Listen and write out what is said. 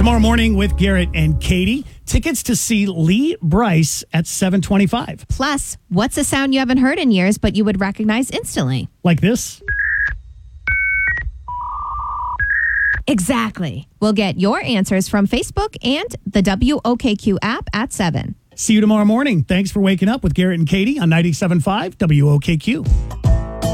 Tomorrow morning with Garrett and Katie. Tickets to see Lee Bryce at 7:25. Plus, what's a sound you haven't heard in years but you would recognize instantly? Like this. Exactly. We'll get your answers from Facebook and the WOKQ app at 7. See you tomorrow morning. Thanks for waking up with Garrett and Katie on 97.5 WOKQ.